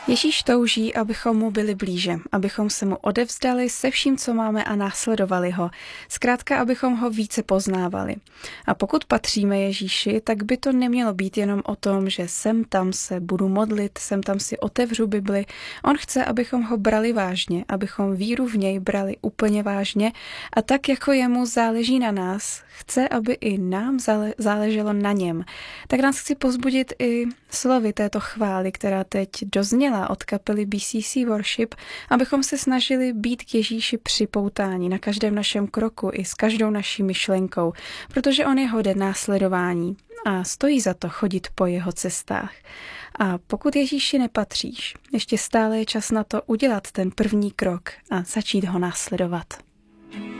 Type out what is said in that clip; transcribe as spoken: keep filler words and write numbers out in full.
Ježíš touží, abychom mu byli blíže, abychom se mu odevzdali se vším, co máme a následovali ho. Zkrátka, abychom ho více poznávali. A pokud patříme Ježíši, tak by to nemělo být jenom o tom, že sem tam se budu modlit, sem tam si otevřu Bibli. On chce, abychom ho brali vážně, abychom víru v něj brali úplně vážně a tak, jako jemu záleží na nás, chce, aby i nám záleželo na něm. Tak nás chci povzbudit i slovy této chvály, která teď dozněla od kapely B C C Worship, abychom se snažili být k Ježíši připoutáni na každém našem kroku i s každou naší myšlenkou, protože on je hoden následování a stojí za to chodit po jeho cestách. A pokud Ježíši nepatříš, ještě stále je čas na to udělat ten první krok a začít ho následovat.